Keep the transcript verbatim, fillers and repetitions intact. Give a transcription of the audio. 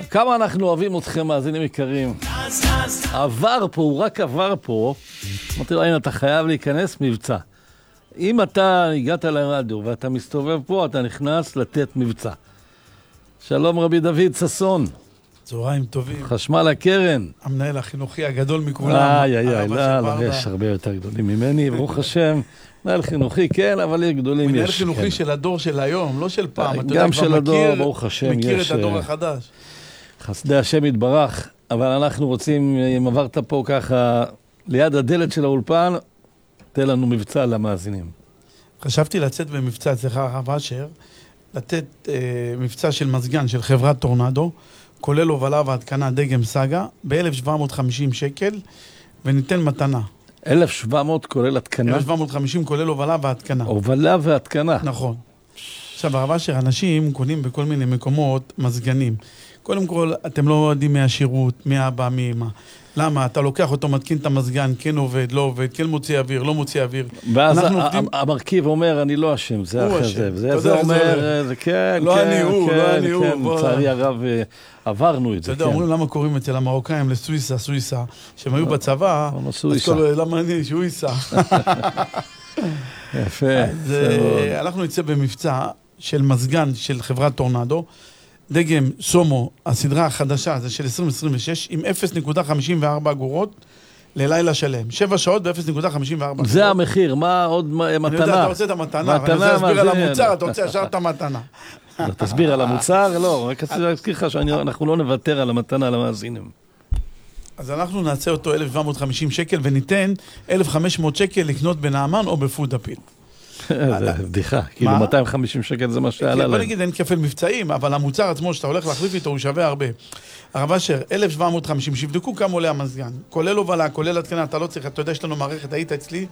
כמה אנחנו אוהבים אתכם, מאזינים יקרים. עבר פה, הוא רק עבר פה. אמרתי לו, הנה, אתה חייב להיכנס מבצע. אם אתה הגעת לרדיו ואתה מסתובב פה, אתה נכנס לתת מבצע. שלום רבי דוד ססון. צהריים טובים. חשמל הקרן. המנהל החינוכי הגדול מכולם. איי, איי, איי, לא, לא, יש הרבה יותר גדולים ממני, ברוך השם. מנהל חינוכי, כן, אבל יש גדולים. מנהל חינוכי של הדור של היום, לא של פעם. גם של הדור, ברוך השם, מכיר את הדור החדש. חסדי השם יתברך, אבל אנחנו רוצים, אם עברת פה ככה, ליד הדלת של האולפן, תן לנו מבצע למאזינים. חשבתי לצאת במבצע אצלך, הרב אשר, לתת אה, מבצע של מזגן של חברת טורנדו, כולל הובלה והתקנה דגם סגה, ב-אלף שבע מאות וחמישים שקל, וניתן מתנה. אלף שבע מאות כולל התקנה? אלף שבע מאות וחמישים כולל הובלה והתקנה. הובלה והתקנה. נכון. עכשיו, הרב אשר, אנשים קונים בכל מיני מקומות מזגנים. קודם כל, אתם לא יודעים מהשירות, מהאבא, מאמא. למה? אתה לוקח אותו, מתקין את המזגן, כן עובד, לא עובד, כן מוציא אוויר, לא מוציא אוויר. ואז המרכיב אומר, אני לא אשם, זה אחרי זה. זה אומר, זה כן, לא אני הוא, לא אני הוא. לצערי הרב, עברנו את זה. אתה יודע, אומרים למה קוראים אצל המרוקאים לסוויסה, סוויסה, שהם היו בצבא, אז למה אני, שהוא ייסע. יפה. אנחנו נצא במבצע של מזגן של חברת טורנדו, דגם סומו, הסדרה החדשה, זה של עשרים עשרים ושש, עם אפס נקודה חמישים וארבע אגורות ללילה שלם. שבע שעות ב-אפס נקודה חמישים וארבע אגורות. זה המחיר, מה עוד מתנה? אני יודע, אתה רוצה את המתנה, אבל אני רוצה להסביר על המוצר, אתה רוצה ישר את המתנה. תסביר על המוצר? לא, רק רציתי להזכיר לך שאנחנו לא נוותר על המתנה למאזינים. אז אנחנו נעשה אותו אלף שבע מאות וחמישים שקל, וניתן אלף וחמש מאות שקל לקנות בנעמן או בפוד אפיל. זה בדיחה, כאילו מאתיים וחמישים שקל זה מה שעלה להם. בוא נגיד, אין כפל מבצעים, אבל המוצר עצמו שאתה הולך להחליף איתו הוא שווה הרבה. הרב אשר, אלף שבע מאות וחמישים, שיבדקו כמה עולה המזגן, כולל הובלה, כולל התקנה, אתה לא צריך, אתה יודע, יש לנו מערכת, היית אצלי,